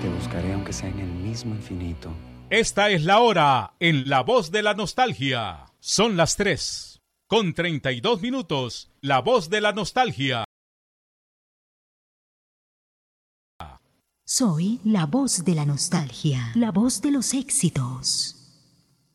Te buscaré aunque sea en el mismo infinito. Esta es la hora en La Voz de la Nostalgia. Son las 3:32. La Voz de la Nostalgia. Soy la voz de la nostalgia, la voz de los éxitos.